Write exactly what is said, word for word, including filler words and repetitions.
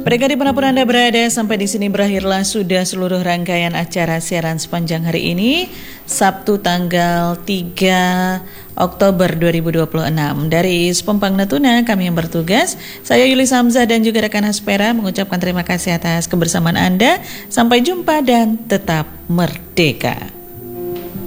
Mereka dimanapun Anda berada, sampai di sini berakhirlah sudah seluruh rangkaian acara siaran sepanjang hari ini, Sabtu tanggal tiga Oktober dua ribu dua puluh enam. Dari Sepompang Natuna, kami yang bertugas, saya Yuli Samza dan juga rekan Aspera mengucapkan terima kasih atas kebersamaan Anda. Sampai jumpa dan tetap merdeka.